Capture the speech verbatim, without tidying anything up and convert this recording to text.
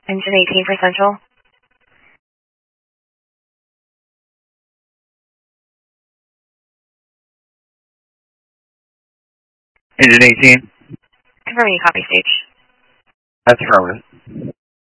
Engine eighteen for Central. Engine eighteen. Confirming copy stage. That's affirmative.